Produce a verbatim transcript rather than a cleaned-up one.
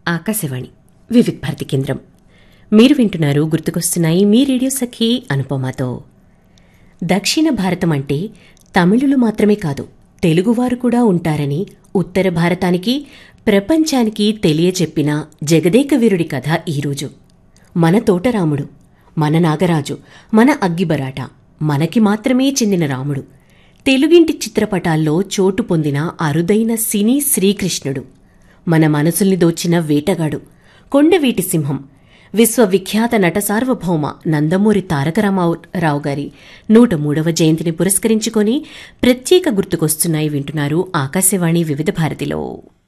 ఆకాశవాణి వివిధ భారతి కేంద్రం. మీరు వింటున్నారు గుర్తుకొస్తున్నాయి మీ రేడియో సఖి అనుపమతో. దక్షిణ భారతం అంటే తమిళులు మాత్రమే కాదు, తెలుగువారు కూడా ఉంటారని ఉత్తర భారతానికి, ప్రపంచానికి తెలియచెప్పిన జగదేక వీరుడి కథ ఈరోజు. మన తోటరాముడు, మన నాగరాజు, మన అగ్గిబరాట, మనకి మాత్రమే చెందిన రాముడు, తెలుగింటి చిత్రపటాల్లో చోటు పొందిన అరుదైన సినీ శ్రీకృష్ణుడు, మన మనసుల్ని దోచిన వేటగాడు, కొండవీటి సింహం, విశ్వవిఖ్యాత నట సార్వభౌమ నందమూరి తారక రామారావు గారి నూట మూడవ జయంతిని పురస్కరించుకొని ప్రత్యేక గుర్తుకొస్తున్నాయి వింటున్నారు ఆకాశవాణి వివిధ భారతిలో.